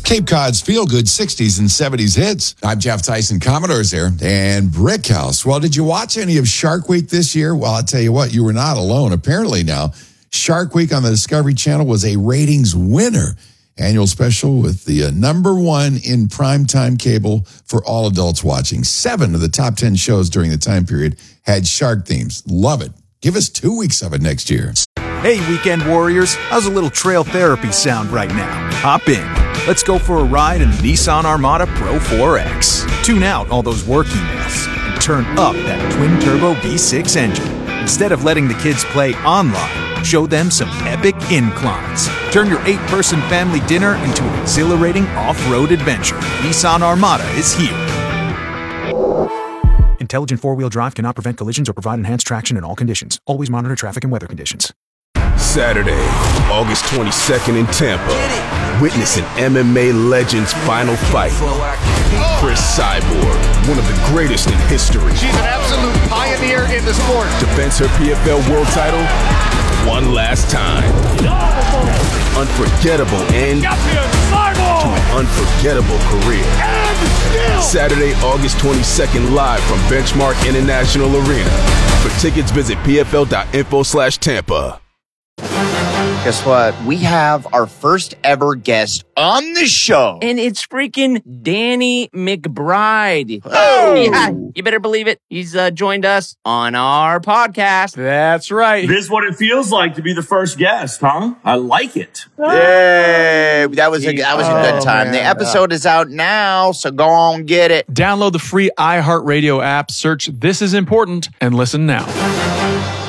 Cape Cod's feel-good 60s and 70s hits. I'm Jeff Tyson, Commodore's here, and Brickhouse. Well, did you watch any of Shark Week this year? Well, I'll tell you what, you were not alone. Apparently now, Shark Week on the Discovery Channel was a ratings winner. Annual special with the #1 in primetime cable for all adults watching. 7 of the top 10 shows during the time period had shark themes. Love it. Give us 2 weeks of it next year. Hey, weekend warriors, how's a little trail therapy sound right now? Hop in. Let's go for a ride in the Nissan Armada Pro 4X. Tune out all those work emails and turn up that twin-turbo V6 engine. Instead of letting the kids play online, show them some epic inclines. Turn your 8-person family dinner into an exhilarating off-road adventure. Nissan Armada is here. Intelligent four-wheel drive cannot prevent collisions or provide enhanced traction in all conditions. Always monitor traffic and weather conditions. Saturday, August 22nd in Tampa. Witness an MMA legend's final fight. Chris Cyborg, one of the greatest in history. She's an absolute pioneer in the sport. Defends her PFL world title one last time. Unforgettable end to an unforgettable career. Saturday, August 22nd, live from Benchmark International Arena. For tickets, visit pfl.info/Tampa. Guess what? We have our first ever guest on the show. And it's freaking Danny McBride. Oh! Yeah, you better believe it. He's joined us on our podcast. That's right. This is what it feels like to be the first guest, huh? I like it. Yay! That was a good time. Man. The episode is out now, so go on get it. Download the free iHeartRadio app, search This Is Important, and listen now.